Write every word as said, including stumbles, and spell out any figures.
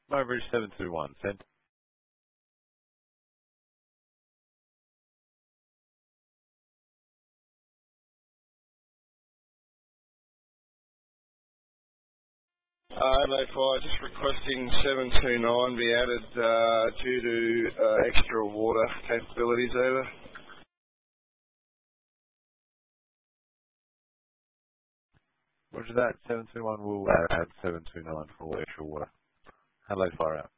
Mowbridge seven two one, sent. Uh, Adelaide Fire, just requesting seven two nine be added uh, due to uh, extra water capabilities, over. Roger that, seven two one will add, add seven two nine for extra water. Adelaide Fire out.